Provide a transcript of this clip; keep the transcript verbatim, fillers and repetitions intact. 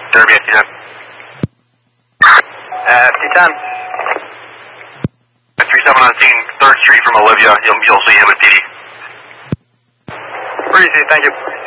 Derby at ten. Uh, T ten. three seven on scene, third Street from Olivia. You'll, you'll see him at P D. Pretty easy, thank you.